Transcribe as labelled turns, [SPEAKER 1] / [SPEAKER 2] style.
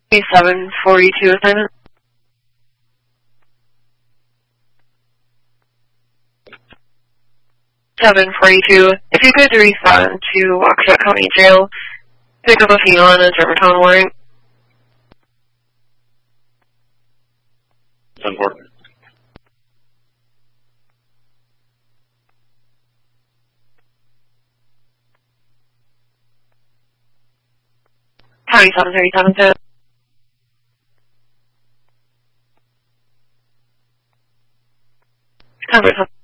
[SPEAKER 1] 742 assignment. 742. If you could respond to Waukesha County Jail, pick up a female on a Germantown warrant.
[SPEAKER 2] 10-4.
[SPEAKER 1] County 737 to 10-4.